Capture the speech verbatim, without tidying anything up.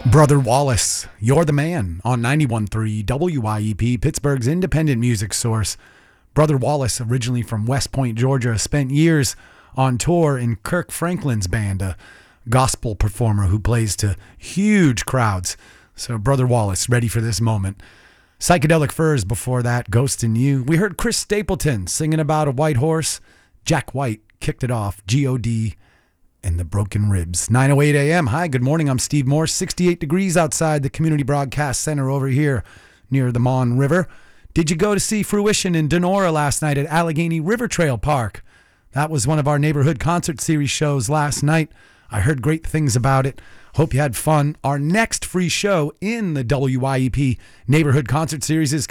Brother Wallace, You're the Man on ninety-one point three W I E P, Pittsburgh's independent music source. Brother Wallace, originally from West Point, Georgia, spent years on tour in Kirk Franklin's band, a gospel performer who plays to huge crowds. So Brother Wallace, ready for this moment. Psychedelic Furs before that, Ghost in You. We heard Chris Stapleton singing about a white horse. Jack White kicked it off, G O D and the Broken Ribs. nine oh eight a.m. Hi, good morning. I'm Steve Morse. sixty-eight degrees outside the Community Broadcast Center over here near the Mon River. Did you go to see Fruition in Donora last night at Allegheny River Trail Park? That was one of our neighborhood concert series shows last night. I heard great things about it. Hope you had fun. Our next free show in the W I E P Neighborhood Concert Series is